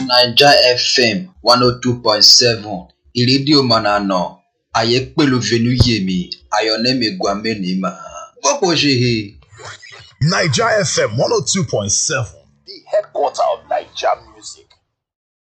Naija FM 102.7 ìrédíò mọ̀nàná ayé pẹ̀lú Venuyemi Ayọ̀nẹ́mi Gwamenima gbọ́pọ̀ ṣe he. Naija FM 102.7, the headquarter of Naija music.